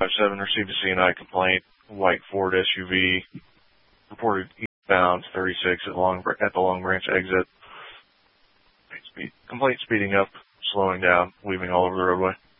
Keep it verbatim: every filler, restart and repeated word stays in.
seven received a C and I complaint. White Ford S U V reported eastbound thirty-six at, Long, at the Long Branch exit. Speed, complaint speeding up, slowing down, weaving all over the roadway.